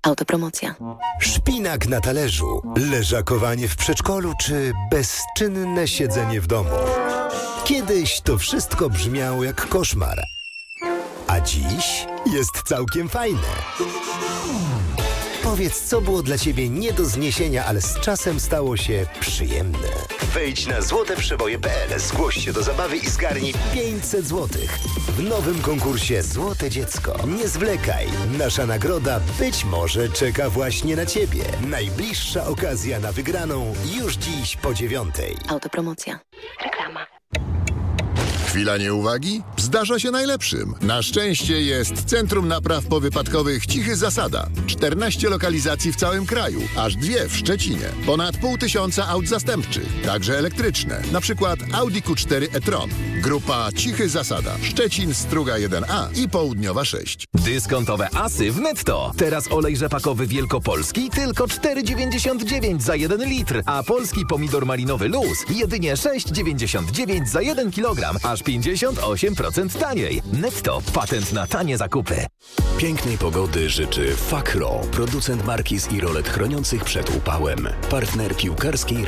Autopromocja. Szpinak na talerzu, leżakowanie w przedszkolu czy bezczynne siedzenie w domu. Kiedyś to wszystko brzmiało jak koszmar, a dziś jest całkiem fajne. Powiedz, co było dla Ciebie nie do zniesienia, ale z czasem stało się przyjemne. Wejdź na złoteprzeboje.pl, zgłoś się do zabawy i zgarnij 500 zł. W nowym konkursie Złote Dziecko. Nie zwlekaj, nasza nagroda być może czeka właśnie na Ciebie. Najbliższa okazja na wygraną już dziś po 9:00. Autopromocja. Reklama. Chwila nieuwagi? Zdarza się najlepszym. Na szczęście jest Centrum Napraw Powypadkowych Cichy Zasada. 14 lokalizacji w całym kraju, aż 2 w Szczecinie. Ponad 500 aut zastępczych, także elektryczne. Na przykład Audi Q4 e-tron. Grupa Cichy Zasada. Szczecin, Struga 1A i Południowa 6. Dyskontowe asy w Netto. Teraz olej rzepakowy wielkopolski tylko 4,99 za 1 litr, a polski pomidor malinowy Luz jedynie 6,99 za 1 kg, aż 58% taniej. Netto. Patent na tanie zakupy. Pięknej pogody życzy Fakro, producent markiz i rolet chroniących przed upałem. Partner piłkarskiej